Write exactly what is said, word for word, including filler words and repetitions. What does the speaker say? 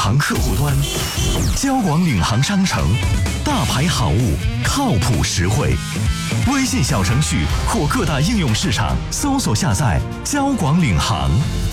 行客户端，交广领航商城，大牌好物，靠谱实惠。微信小程序或各大应用市场搜索下载交广领航。